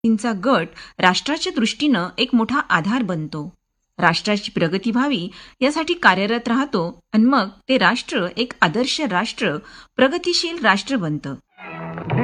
व्यक्तींचा गट राष्ट्राच्या दृष्टीनं एक मोठा आधार बनतो. राष्ट्राची प्रगती व्हावी यासाठी कार्यरत राहतो आणि मग ते राष्ट्र एक आदर्श राष्ट्र, प्रगतिशील राष्ट्र बनतं.